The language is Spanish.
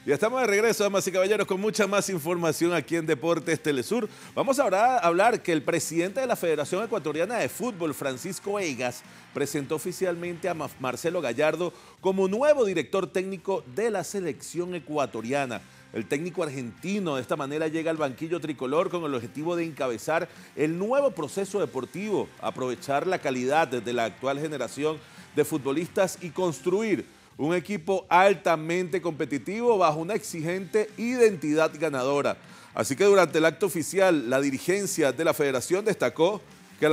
Ya estamos de regreso, damas y caballeros, con mucha más información aquí en Deportes Telesur. Vamos ahora a hablar que el presidente de la Federación Ecuatoriana de Fútbol, Francisco Egas, presentó oficialmente a Marcelo Gallardo como nuevo director técnico de la selección ecuatoriana. El técnico argentino de esta manera llega al banquillo tricolor con el objetivo de encabezar el nuevo proceso deportivo, aprovechar la calidad de la actual generación de futbolistas y construir un equipo altamente competitivo bajo una exigente identidad ganadora. Así que durante el acto oficial, la dirigencia de la federación destacó